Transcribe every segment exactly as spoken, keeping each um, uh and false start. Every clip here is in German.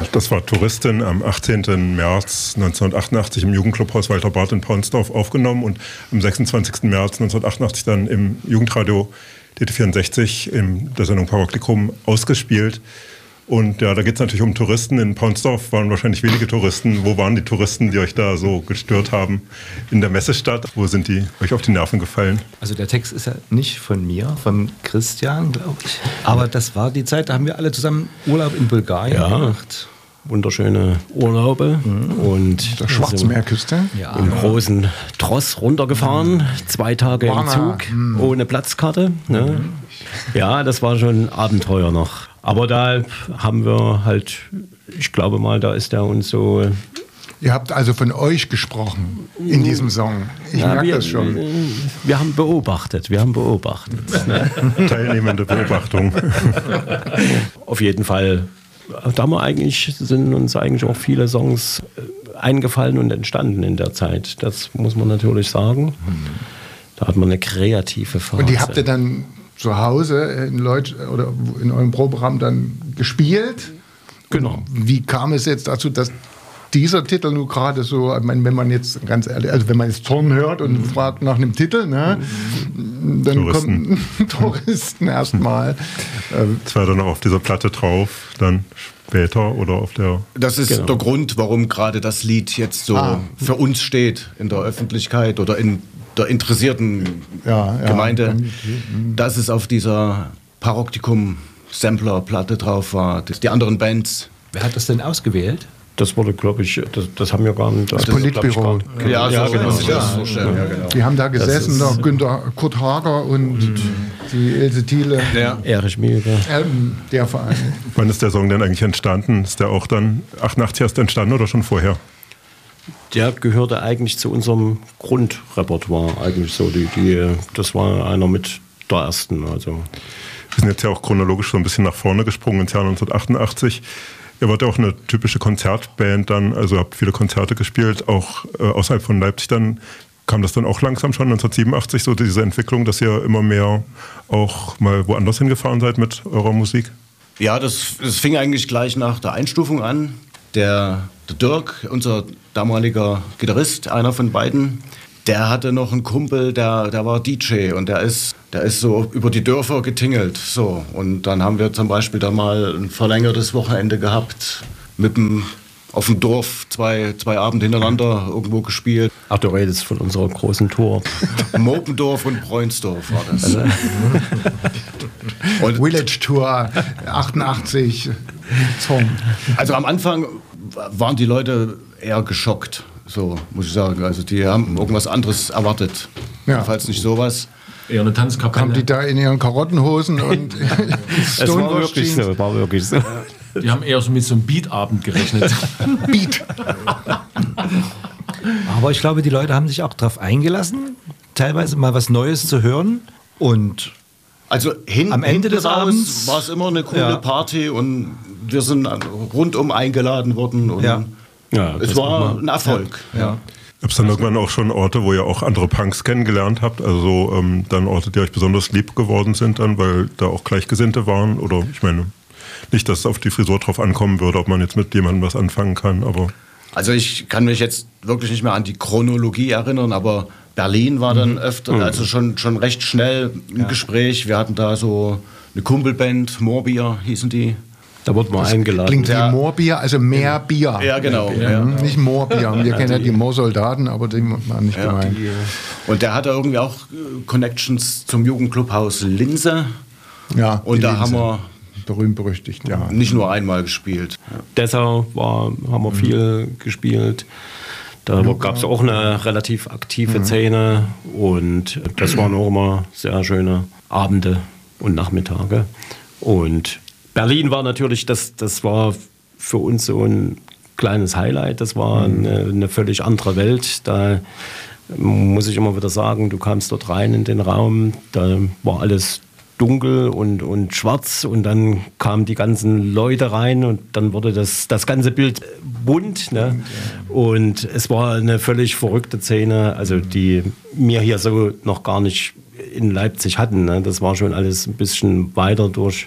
Das war Touristin am achtzehnten März neunzehnhundertachtundachtzig im Jugendclubhaus Walter Barth in Paunsdorf aufgenommen und am sechsundzwanzigsten März neunzehnhundertachtundachtzig dann im Jugendradio D T vierundsechzig in der Sendung Paroktikum ausgespielt. Und ja, da geht es natürlich um Touristen. In Paunsdorf waren wahrscheinlich wenige Touristen. Wo waren die Touristen, die euch da so gestört haben in der Messestadt? Wo sind die euch auf die Nerven gefallen? Also der Text ist ja nicht von mir, von Christian, glaube ich. Aber das war die Zeit, da haben wir alle zusammen Urlaub in Bulgarien ja. gemacht. Wunderschöne Urlaube mhm. und der Schwarzmeerküste. Ja. Im großen Tross runtergefahren, mhm. zwei Tage Warna. im Zug, mhm. ohne Platzkarte. Ne? Mhm. Ja, das war schon ein Abenteuer noch. Aber da haben wir halt, ich glaube mal, da ist der uns so... Ihr habt also von euch gesprochen in diesem Song. Ich ja, merke wir, das schon. Wir haben beobachtet, wir haben beobachtet. Ne? Teilnehmende Beobachtung. Auf jeden Fall. Da haben wir eigentlich, sind uns eigentlich auch viele Songs eingefallen und entstanden in der Zeit. Das muss man natürlich sagen. Da hat man eine kreative Phase. Und die habt ihr dann zu Hause in Leut oder in eurem Proberaum dann gespielt? Genau. Wie kam es jetzt dazu, dass dieser Titel nur gerade so, ich meine, wenn man jetzt ganz ehrlich, also wenn man jetzt Turn hört und mhm. fragt nach einem Titel, ne, dann Touristen. kommen Touristen erstmal. Das war dann auch auf dieser Platte drauf, dann später oder auf der... Das ist genau. der Grund, warum gerade das Lied jetzt so ah. für uns steht in der Öffentlichkeit oder in der interessierten ja, ja, Gemeinde, dass es auf dieser Paroktikum-Sampler-Platte drauf war. Die anderen Bands. Wer hat das denn ausgewählt? Das wurde, glaube ich, das, das haben wir gar nicht. Das, das Politbüro. Ja, ja, so genau. Ja. Ja. Ja, genau. Die haben da gesessen, da Günter Kurt Hager und mhm. die Ilse Thiele. Ja. Erich Mühler. Ähm, der Verein. Wann ist der Song denn eigentlich entstanden? Ist der auch dann achtundachtzig erst entstanden oder schon vorher? Der gehörte eigentlich zu unserem Grundrepertoire. Eigentlich so. Die, die, das war einer mit der ersten. Also. Wir sind jetzt ja auch chronologisch so ein bisschen nach vorne gesprungen ins Jahr neunzehnhundertachtundachtzig. Ihr wart ja auch eine typische Konzertband dann, also habt viele Konzerte gespielt, auch äh, außerhalb von Leipzig dann. Kam das dann auch langsam schon neunzehnhundertsiebenundachtzig, so diese Entwicklung, dass ihr immer mehr auch mal woanders hingefahren seid mit eurer Musik? Ja, das, das fing eigentlich gleich nach der Einstufung an. Der, der Dirk, unser damaliger Gitarrist, einer von beiden, der hatte noch einen Kumpel, der, der war D J und der ist, der ist so über die Dörfer getingelt. So. Und dann haben wir zum Beispiel da mal ein verlängertes Wochenende gehabt, mit dem, auf dem Dorf zwei, zwei Abende hintereinander irgendwo gespielt. Ach, du redest von unserer großen Tour. Mopendorf und Bräunsdorf war das. Also. Und Village Tour achtundachtzig. Song. Also am Anfang waren die Leute eher geschockt. So, muss ich sagen. Also die haben irgendwas anderes erwartet. Ja. Falls nicht sowas. Eher eine Tanzkapelle. Kamen die da in ihren Karottenhosen und Es war wirklich so, war wirklich so. Die haben eher so mit so einem Beat-Abend gerechnet. Beat. Aber ich glaube, die Leute haben sich auch darauf eingelassen, teilweise mal was Neues zu hören. Und also hin, am Ende des Abends war es immer eine coole ja. Party und wir sind rundum eingeladen worden. Und ja. Ja, es war ein Erfolg. Ja. Ja. Gab es dann irgendwann auch schon Orte, wo ihr auch andere Punks kennengelernt habt? Also ähm, dann Orte, die euch besonders lieb geworden sind dann, weil da auch Gleichgesinnte waren? Oder ich meine, nicht, dass es auf die Frisur drauf ankommen würde, ob man jetzt mit jemandem was anfangen kann, aber... Also ich kann mich jetzt wirklich nicht mehr an die Chronologie erinnern, aber Berlin war dann öfter, mhm. also schon, schon recht schnell im ja. Gespräch. Wir hatten da so eine Kumpelband, Moorbier hießen die. Da wurde man das eingeladen. Klingt wie Moorbier, also mehr Bier. Ja, genau. Ja, ja. Nicht Moorbier. Wir ja, kennen ja die Moorsoldaten, aber die waren nicht ja, gemeint. Die, und der hatte irgendwie auch Connections zum Jugendclubhaus Linse. Ja, und da Linse. haben wir berühmt berüchtigt, ja. Nicht nur einmal gespielt. Ja. Dessau war, haben wir viel mhm. gespielt. Da mhm. gab es auch eine relativ aktive mhm. Szene und das waren auch immer sehr schöne Abende und Nachmittage. Und Berlin war natürlich, das, das war für uns so ein kleines Highlight. Das war mhm. eine, eine völlig andere Welt. Da muss ich immer wieder sagen, du kamst dort rein in den Raum, da war alles dunkel und, und schwarz und dann kamen die ganzen Leute rein und dann wurde das, das ganze Bild bunt. Ne? Und es war eine völlig verrückte Szene, also die wir hier so noch gar nicht in Leipzig hatten. Ne? Das war schon alles ein bisschen weiter durch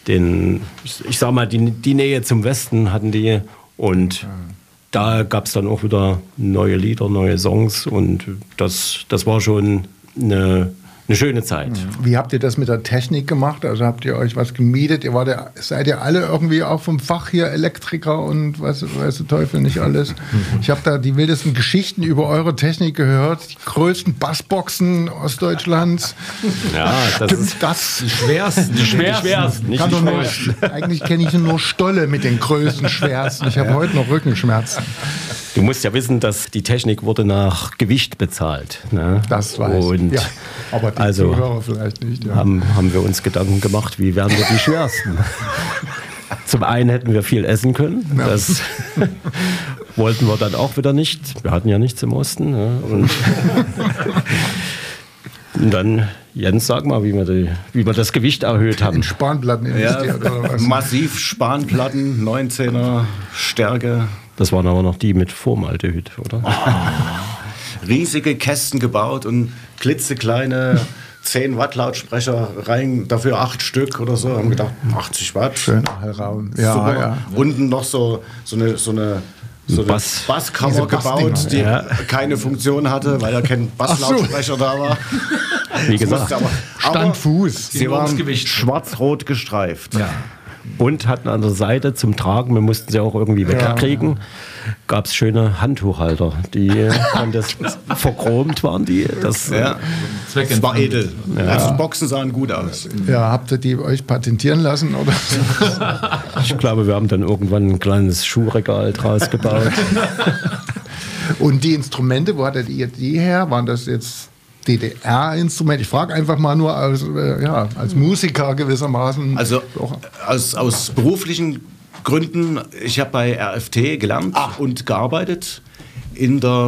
den, ich sag mal, die, die Nähe zum Westen hatten die. Und da gab es dann auch wieder neue Lieder, neue Songs. Und das, das war schon eine, eine schöne Zeit. Wie habt ihr das mit der Technik gemacht? Also habt ihr euch was gemietet? Ihr wart ja, seid ihr alle irgendwie auch vom Fach hier Elektriker und weiß, weiß der Teufel nicht alles? Ich habe da die wildesten Geschichten über eure Technik gehört. Die größten Bassboxen Ostdeutschlands. Ja, das Stimmt ist das? die schwersten. Die schwersten, schwersten nicht Kann die doch nur, schwersten. eigentlich kenne ich nur Stolle mit den größten, schwersten. Ich habe ja. heute noch Rückenschmerzen. Du musst ja wissen, dass die Technik wurde nach Gewicht bezahlt. Ne? Das weiß Und ich. Ja, aber die also Zuhörer vielleicht nicht. Ja. haben, haben wir uns Gedanken gemacht, wie werden wir die schwersten? Zum einen hätten wir viel essen können. Ja. Das wollten wir dann auch wieder nicht. Wir hatten ja nichts im Osten. Ne? Und, und dann, Jens, sag mal, wie wir, die, wie wir das Gewicht erhöht haben. In Spanplatten investiert ja, oder was? Massiv Spanplatten, neunzehner Stärke. Das waren aber noch die mit Formaldehyd, oder? Oh. Riesige Kästen gebaut und klitzekleine zehn Watt Lautsprecher rein, dafür acht Stück oder so. Haben gedacht, achtzig Watt. Schöner Hellraum. Ja, super. ja. Unten noch so, so eine, so eine, so eine Bass. Basskammer gebaut, die ja. keine Funktion hatte, weil ja kein Basslautsprecher so. da war. Wie gesagt, aber, Stand aber Fuß. Sie waren schwarz-rot gestreift. Ja. Und hatten an der Seite zum Tragen, wir mussten sie auch irgendwie wegkriegen, ja. gab es schöne Handtuchhalter, die waren das verchromt waren die. Das, ja. das war edel. Ja. Also die Boxen sahen gut aus. Ja, habt ihr die euch patentieren lassen? Oder? Ich glaube, wir haben dann irgendwann ein kleines Schuhregal draus gebaut. Und die Instrumente, wo hattet ihr die her? Waren das jetzt D D R-Instrumente? Ich frage einfach mal nur als, äh, ja, als Musiker gewissermaßen. Also aus, aus beruflichen Gründen, ich habe bei R F T gelernt ah. und gearbeitet in der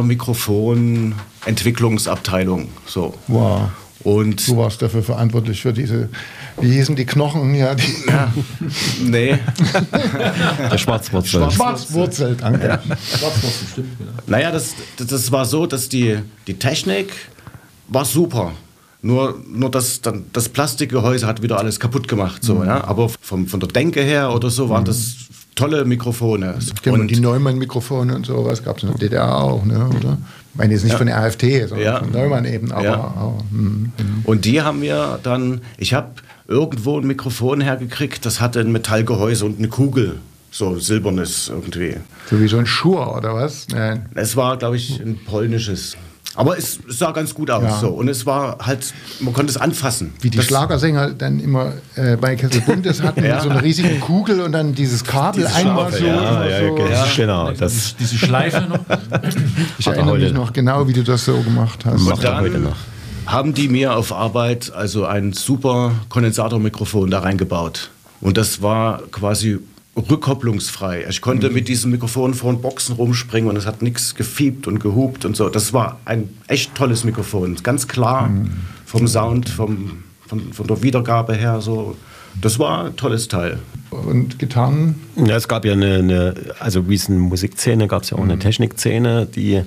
Mikrofonentwicklungsabteilung. So. Wow. Und du warst dafür verantwortlich für diese, wie hießen die Knochen? Ja, die ja. Nee. Der Schwarzwurzel. Schwarzwurzel, danke. Ja. Schwarzwurzel, stimmt. Genau. Naja, das, das, das war so, dass die, die Technik war super. Nur, nur das, dann, das Plastikgehäuse hat wieder alles kaputt gemacht. So, mhm. ja? Aber vom, von der Denke her oder so waren mhm. das tolle Mikrofone. Und, und die Neumann-Mikrofone und sowas gab es in der D D R auch, ne, oder? Ich meine jetzt nicht ja. von der R F T, sondern ja. von Neumann eben. Aber, ja. aber, mm, und die haben wir dann, ich habe irgendwo ein Mikrofon hergekriegt, das hatte ein Metallgehäuse und eine Kugel. So silbernes irgendwie. So wie so ein Schur oder was? Nein. Es war, glaube ich, ein polnisches. Aber es sah ganz gut aus. Ja. So. Und es war halt, man konnte es anfassen. Wie die das Schlagersänger dann immer äh, bei Kessel Buntes hatten, ja. so eine riesige Kugel und dann dieses Kabel diese einmal Schlaufe, so. Ja, ja, so. ja, genau. Das diese Schleife noch. Ich erinnere mich noch genau, wie du das so gemacht hast. Und dann heute noch. Haben die mir auf Arbeit also ein super Kondensatormikrofon da reingebaut. Und das war quasi rückkopplungsfrei. Ich konnte mhm. mit diesem Mikrofon vor den Boxen rumspringen und es hat nichts gefiebt und gehupt und so. Das war ein echt tolles Mikrofon. Ganz klar mhm. vom Sound, vom, von, von der Wiedergabe her. So. Das war ein tolles Teil. Und Gitarren? Ja, es gab ja eine, eine also wie es eine Musikszene, gab es ja auch eine Technikszene, die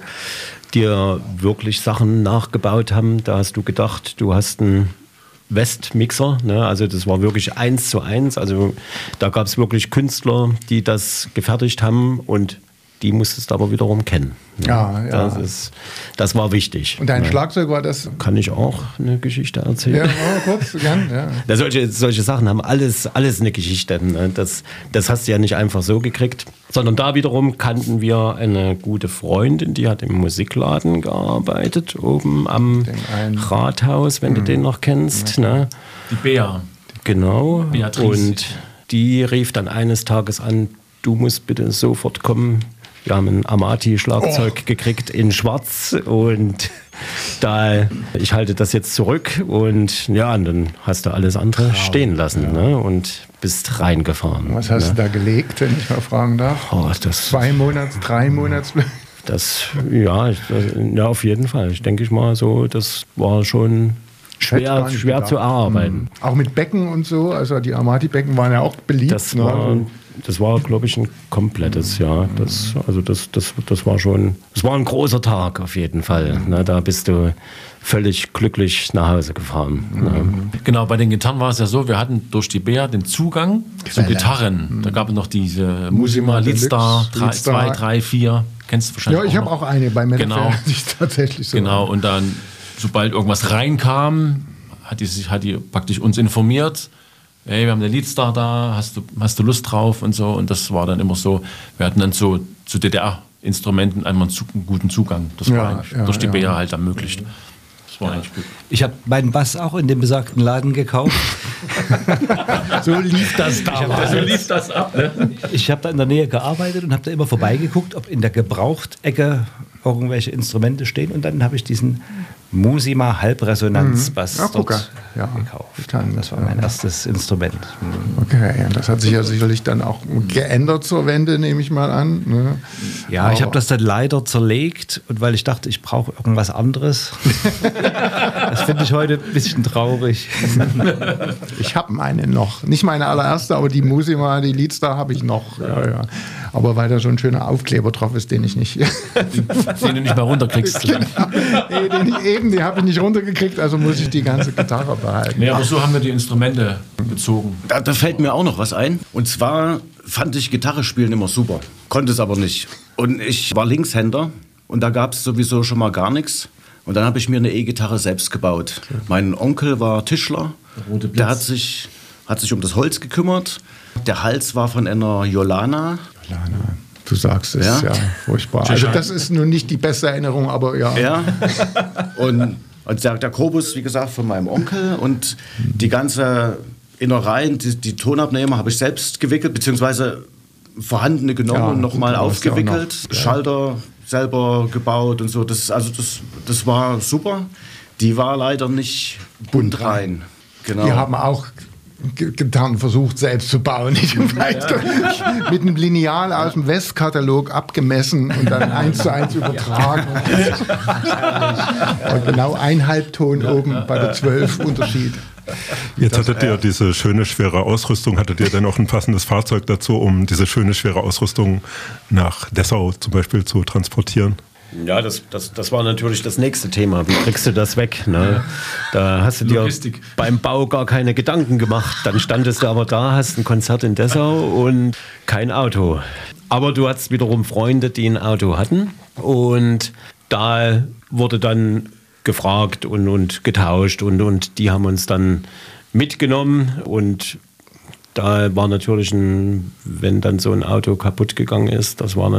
dir wirklich Sachen nachgebaut haben. Da hast du gedacht, du hast einen Westmixer, ne? Also das war wirklich eins zu eins. Also da gab es wirklich Künstler, die das gefertigt haben und die musstest du aber wiederum kennen. Ne? Ja, ja. Das, ist, das war wichtig. Und dein ne? Schlagzeug war das? Kann ich auch eine Geschichte erzählen? Ja, mal kurz, gern. Ja. Ja, solche, solche Sachen haben alles, alles eine Geschichte. Ne? Das, das hast du ja nicht einfach so gekriegt. Sondern da wiederum kannten wir eine gute Freundin, die hat im Musikladen gearbeitet, oben am Rathaus, wenn mhm. du den noch kennst. Ja. Ne? Die Bea. Genau. Beatrice. Und die rief dann eines Tages an, du musst bitte sofort kommen. Wir haben ein Amati-Schlagzeug oh. gekriegt in Schwarz und da, ich halte das jetzt zurück und ja, und dann hast du alles andere wow. stehen lassen ja. ne, und bist reingefahren. Was hast ne? du da gelegt, wenn ich mal fragen darf? Oh, das, Zwei Monats, drei Monats? Das, ja, ich, ja, auf jeden Fall. Ich denke ich mal so, das war schon schwer, schwer zu erarbeiten. Mhm. Auch mit Becken und so, also die Amati-Becken waren ja auch beliebt. Das war, ne? Das war, glaube ich, ein komplettes Jahr. Das, also das, das, das war schon, das war ein großer Tag auf jeden Fall. Ne, da bist du völlig glücklich nach Hause gefahren. Ne. Genau, bei den Gitarren war es ja so, wir hatten durch die Bea den Zugang zu Gitarren. Da gab es noch diese Musima Leadstar zwei, drei, vier. Kennst du wahrscheinlich Ja, ich auch habe noch. auch eine bei Metal Genau. die ist tatsächlich so. Genau, und dann, sobald irgendwas reinkam, hat die, sich, hat die praktisch uns informiert, hey, wir haben eine Leadstar da, hast du, hast du Lust drauf und so. Und das war dann immer so, wir hatten dann so zu D D R-Instrumenten einmal einen, Zug, einen guten Zugang. Das Ja, war eigentlich ja, durch die ja. Bea halt ermöglicht. Das war eigentlich gut. Ich habe meinen Bass auch in dem besagten Laden gekauft. So lief das da. So lief das ab, ne? Ich habe da in der Nähe gearbeitet und habe da immer vorbeigeguckt, ob in der Gebrauchtecke irgendwelche Instrumente stehen. Und dann habe ich diesen Musima Halbresonanzbass Mhm. Ja, gucke. dort Ja, gekauft. bekannt, Das war ja. mein erstes Instrument. Okay, und das hat sich ja sicherlich dann auch geändert zur Wende, nehme ich mal an. Ne? Ja, ich Aber- habe das dann leider zerlegt und weil ich dachte, ich brauche irgendwas anderes. Das finde ich heute ein bisschen traurig. Ich habe meine noch. Nicht meine allererste, aber die Musima, die Leadstar habe ich noch. Ja, ja. Aber weil da so ein schöner Aufkleber drauf ist, den ich nicht. Den du nicht mehr runterkriegst. nee, den ich, eben, die habe ich nicht runtergekriegt, also muss ich die ganze Gitarre behalten. Nee, aber so haben wir die Instrumente bezogen. Da, da fällt mir auch noch was ein. Und zwar fand ich Gitarre spielen immer super, konnte es aber nicht. Und ich war Linkshänder und da gab es sowieso schon mal gar nichts. Und dann habe ich mir eine E-Gitarre selbst gebaut. Mein Onkel war Tischler, Rote Blitz. der hat sich, hat sich um das Holz gekümmert. Der Hals war von einer Jolana. Lana, du sagst es, ja, Ja? furchtbar. Also das ist nun nicht die beste Erinnerung, aber ja. Ja. Und, und der, der Kobus, wie gesagt, von meinem Onkel. Und die ganze Innereien, die, die Tonabnehmer habe ich selbst gewickelt, beziehungsweise vorhandene genommen Ja, und nochmal du hast ja auch aufgewickelt. noch, ja. Schalter selber gebaut und so. Das, also das, das war super. Die war leider nicht buntrein. Genau. Die haben auch G- Gitarren versucht selbst zu bauen. Ich weiß doch nicht. Mit einem Lineal aus dem Westkatalog abgemessen und dann eins zu eins übertragen. Und genau ein Halbton oben bei der zwölf Unterschied. Jetzt hattet ihr diese schöne, schwere Ausrüstung. Hattet ihr denn auch ein passendes Fahrzeug dazu, um diese schöne, schwere Ausrüstung nach Dessau zum Beispiel zu transportieren? Ja, das, das, das war natürlich das nächste Thema. Wie kriegst du das weg? Ne? Da hast du dir Logistik. beim Bau gar keine Gedanken gemacht. Dann standest du aber da, hast ein Konzert in Dessau und kein Auto. Aber du hattest wiederum Freunde, die ein Auto hatten. Und da wurde dann gefragt und, und getauscht. Und, und die haben uns dann mitgenommen. Und da war natürlich, ein, wenn dann so ein Auto kaputt gegangen ist, das war